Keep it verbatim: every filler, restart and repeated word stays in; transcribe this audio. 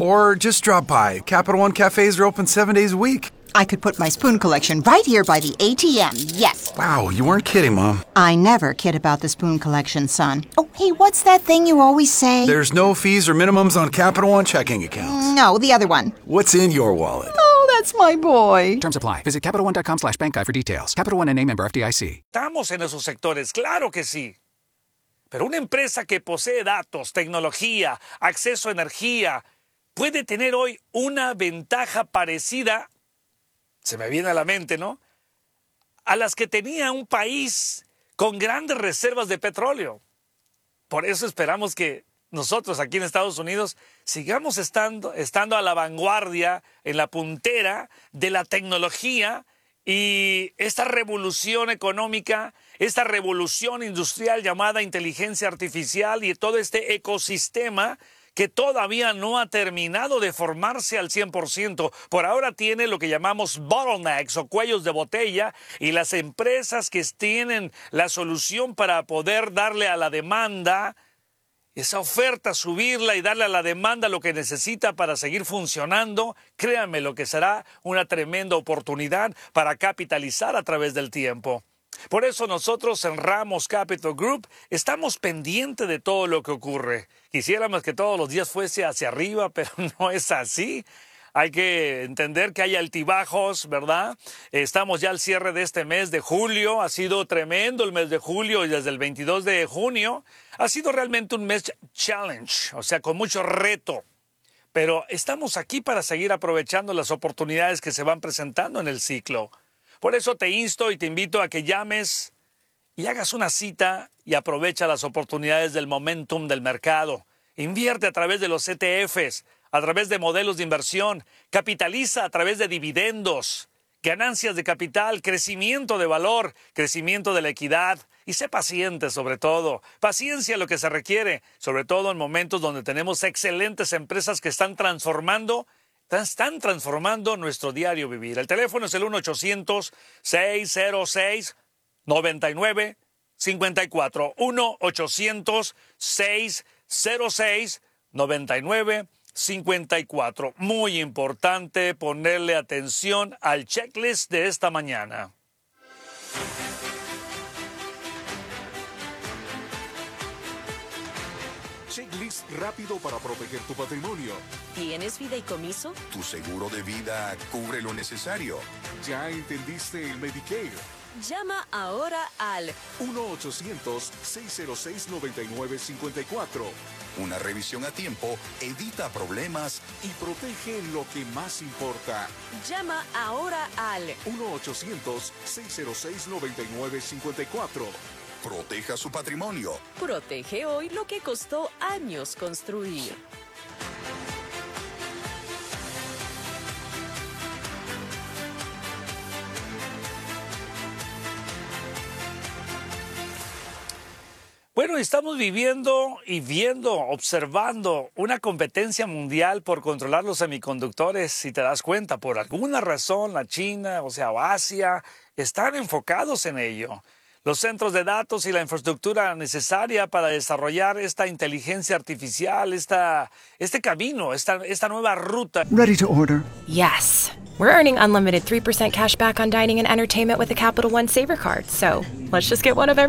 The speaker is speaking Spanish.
Or just drop by. Capital One cafes are open seven days a week. I could put my spoon collection right here by the A T M, yes. Wow, you weren't kidding, Mom. I never kid about the spoon collection, son. Oh, hey, what's that thing you always say? There's no fees or minimums on Capital One checking accounts. No, the other one. What's in your wallet? Oh, that's my boy. Terms apply. Visit CapitalOne.com slash bank guide for details. Capital One N A member F D I C. Estamos en esos sectores, claro que sí. Pero una empresa que posee datos, tecnología, acceso a energía, puede tener hoy una ventaja parecida, se me viene a la mente, ¿no?, a las que tenía un país con grandes reservas de petróleo. Por eso esperamos que nosotros aquí en Estados Unidos sigamos estando, estando a la vanguardia, en la puntera de la tecnología y esta revolución económica, esta revolución industrial llamada inteligencia artificial y todo este ecosistema que todavía no ha terminado de formarse al cien por ciento. Por ahora tiene lo que llamamos bottlenecks o cuellos de botella, y las empresas que tienen la solución para poder darle a la demanda, esa oferta, subirla y darle a la demanda lo que necesita para seguir funcionando, créanme lo que será una tremenda oportunidad para capitalizar a través del tiempo. Por eso nosotros en Ramos Capital Group estamos pendientes de todo lo que ocurre. Quisiéramos que todos los días fuese hacia arriba, pero no es así. Hay que entender que hay altibajos, ¿verdad? Estamos ya al cierre de este mes de julio. Ha sido tremendo el mes de julio y desde el veintidós de junio ha sido realmente un mes challenge, o sea, con mucho reto. Pero estamos aquí para seguir aprovechando las oportunidades que se van presentando en el ciclo. Por eso te insto y te invito a que llames y hagas una cita y aprovecha las oportunidades del momentum del mercado. Invierte a través de los E T Fs, a través de modelos de inversión, capitaliza a través de dividendos, ganancias de capital, crecimiento de valor, crecimiento de la equidad, y sé paciente sobre todo. Paciencia lo que se requiere, sobre todo en momentos donde tenemos excelentes empresas que están transformando Están transformando nuestro diario vivir. El teléfono es el uno ochocientos, seis cero seis, nueve nueve cinco cuatro. uno ochocientos, seis cero seis, nueve nueve cinco cuatro. Muy importante ponerle atención al checklist de esta mañana. Checklist rápido para proteger tu patrimonio. ¿Tienes fideicomiso? Tu seguro de vida cubre lo necesario. ¿Ya entendiste el Medicare? Llama ahora al uno ochocientos, seis cero seis, nueve nueve cinco cuatro. Una revisión a tiempo evita problemas y protege lo que más importa. Llama ahora al uno ochocientos, seis cero seis, nueve nueve cinco cuatro. Proteja su patrimonio. Protege hoy lo que costó años construir. Bueno, estamos viviendo y viendo, observando una competencia mundial por controlar los semiconductores. Si te das cuenta, por alguna razón la China, o sea, Asia, están enfocados en ello. Los centros de datos y la infraestructura necesaria para desarrollar esta inteligencia artificial, esta, este camino, esta, esta nueva ruta. Ready to order. Yes. We're earning unlimited three percent cash back on dining and entertainment with a Capital One Saver Card, so let's just get one of every